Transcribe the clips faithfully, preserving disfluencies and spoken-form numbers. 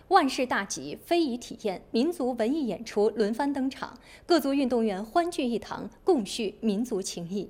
万事大吉，非遗体验，民族文艺演出轮番登场，各族运动员欢聚一堂，共叙民族情谊。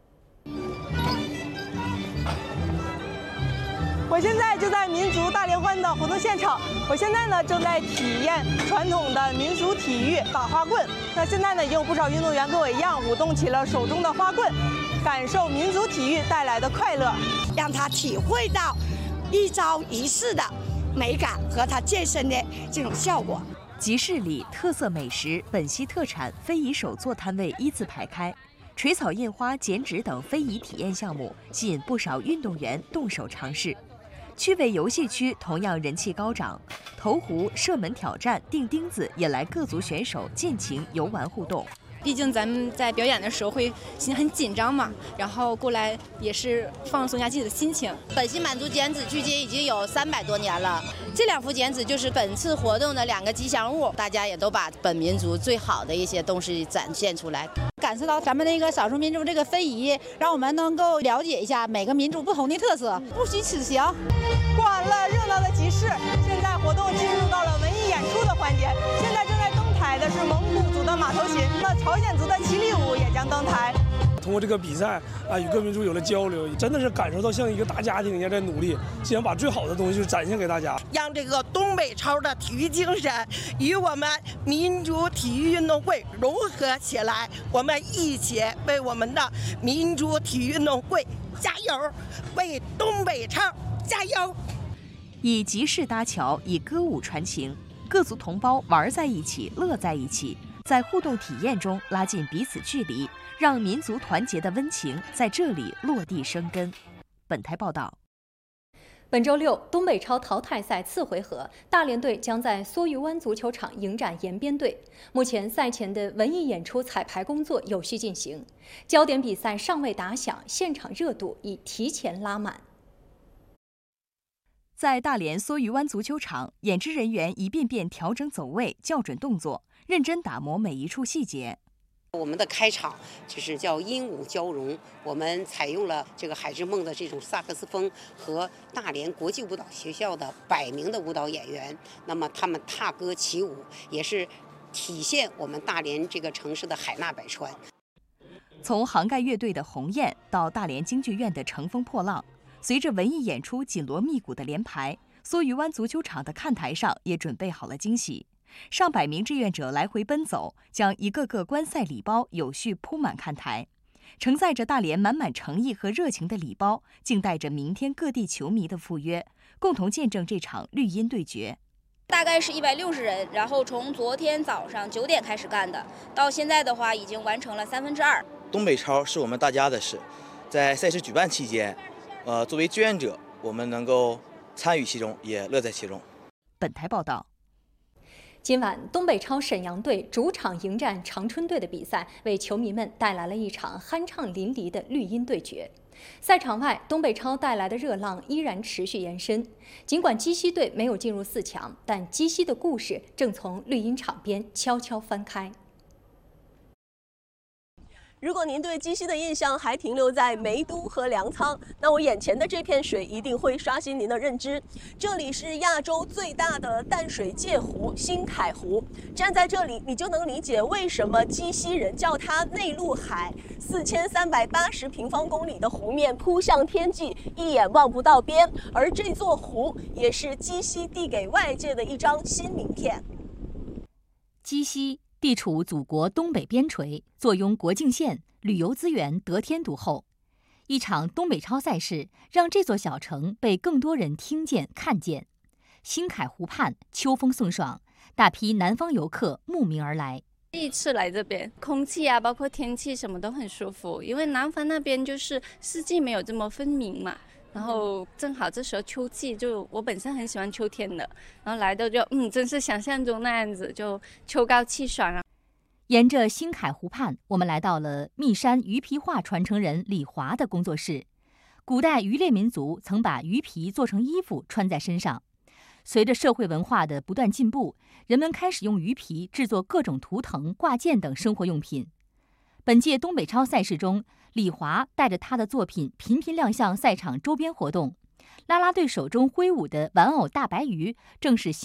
我现在就在民族大联欢的活动现场，我现在呢正在体验传统的民俗体育打花棍。那现在呢，也有不少运动员跟我一样舞动起了手中的花棍，感受民族体育带来的快乐， 让他体会到一朝一夕的美感和他健身的这种效果。 集市里特色美食、本溪特产、非遗手作摊位依次排开，垂草印花、剪纸等非遗体验项目吸引不少运动员动手尝试。区委游戏区同样人气高涨，投壶、射门挑战、钉钉子引来各族选手尽情游玩互动。 毕竟咱们在表演的时候会心很紧张嘛，然后过来也是放松一下自己的心情。 本溪满族剪纸距今已经有三百多年了，这两幅剪纸就是本次活动的两个吉祥物，大家也都把本民族最好的一些东西展现出来， 感受到咱们那个少数民族这个非遗，让我们能够了解一下每个民族不同的特色，不虚此行。 过完了热闹的集市，现在活动进入到了文艺演出的环节。现在正在登台的是蒙古族的马头琴，那朝鲜族的麒麟舞也将登台。 通过这个比赛啊，与各民族有了交流，真的是感受到像一个大家庭一样在努力，想把最好的东西展现给大家， 让这个东北超的体育精神与我们民族体育运动会融合起来，我们一起为我们的民族体育运动会加油，为东北超加油！ 以集市搭桥，以歌舞传情，各族同胞玩在一起，乐在一起，在互动体验中拉近彼此距离，让民族团结的温情在这里落地生根。本台报道。 本周六，东北超淘汰赛次回合，大连队将在梭鱼湾足球场迎战延边队。目前赛前的文艺演出彩排工作有序进行，焦点比赛尚未打响，现场热度已提前拉满。 在大连梭鱼湾足球场，演职人员一遍遍调整走位、校准动作，认真打磨每一处细节。 我们的开场就是叫音舞交融，我们采用了这个海之梦的这种萨克斯风和大连国际舞蹈学校的百名的舞蹈演员，那么他们踏歌起舞，也是体现我们大连这个城市的海纳百川。 从杭盖乐队的鸿雁到大连京剧院的乘风破浪，随着文艺演出紧锣密鼓的连排，梭鱼湾足球场的看台上也准备好了惊喜。上百名志愿者来回奔走，将一个个观赛礼包有序铺满看台，承载着大连满满诚意和热情的礼包，静待着明天各地球迷的赴约，共同见证这场绿茵对决。 大概是一百六十人，然后从昨天早上九点开始干的，到现在的话已经完成了三分之二。 东北超是我们大家的事，在赛事举办期间，呃，作为志愿者，我们能够参与其中，也乐在其中。 本台报道。 今晚，东北超沈阳队主场迎战长春队的比赛，为球迷们带来了一场酣畅淋漓的绿茵对决。赛场外，东北超带来的热浪依然持续延伸。尽管鸡西队没有进入四强，但鸡西的故事正从绿茵场边悄悄翻开。 如果您对鸡西的印象还停留在梅都和粮仓，那我眼前的这片水一定会刷新您的认知。这里是亚洲最大的淡水界湖——新凯湖。站在这里，你就能理解为什么鸡西人叫它内陆海。四千三百八十平方公里的湖面扑向天际，一眼望不到边。而这座湖也是鸡西递给外界的一张新名片。 鸡西地处祖国东北边陲，坐拥国境线，旅游资源得天独厚。一场东北超赛事，让这座小城被更多人听见、看见。新凯湖畔，秋风送爽，大批南方游客慕名而来。 第一次来这边，空气啊，包括天气什么都很舒服，因为南方那边就是四季没有这么分明嘛。然后正好这时候秋季，就我本身很喜欢秋天的，然后来的就嗯，真是想象中那样子，就秋高气爽啊。 沿着新凯湖畔，我们来到了密山鱼皮画传承人李华的工作室。古代渔猎民族曾把鱼皮做成衣服穿在身上，随着社会文化的不断进步，人们开始用鱼皮制作各种图腾、挂件等生活用品。本届东北超赛事中，李华带着他的作品频频亮相赛场周边活动。啦啦队手中挥舞的玩偶大白鱼，正是